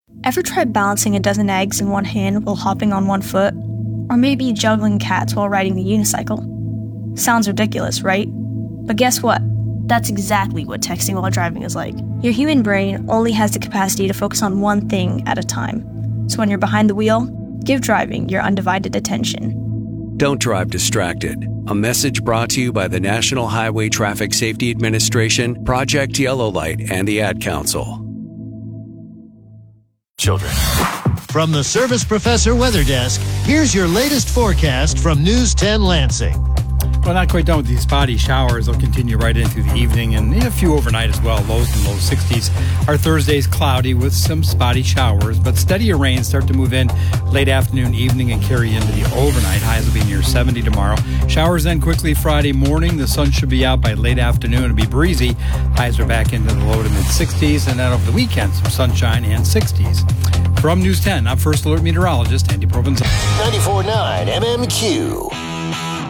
Ever try balancing a dozen eggs in one hand while hopping on one foot? Or maybe juggling cats while riding a unicycle? Sounds ridiculous, right? But guess what? That's exactly what texting while driving is like. Your human brain only has the capacity to focus on one thing at a time. So when you're behind the wheel, give driving your undivided attention. Don't drive distracted. A message brought to you by the National Highway Traffic Safety Administration, Project Yellow Light, and the Ad Council. Children. From the Service Professor Weather Desk, here's your latest forecast from News 10 Lansing. Well, not quite done with these spotty showers. They'll continue right into the evening and a few overnight as well. Lows in the low 60s. Our Thursday's cloudy with some spotty showers, but steadier rains start to move in late afternoon, evening, and carry into the overnight. Highs will be near 70 tomorrow. Showers then quickly Friday morning. The sun should be out by late afternoon. It'll be breezy. Highs are back into the low to mid 60s, and then over the weekend, some sunshine and 60s. From News 10, I'm First Alert Meteorologist Andy Provenzano. 94.9 MMQ.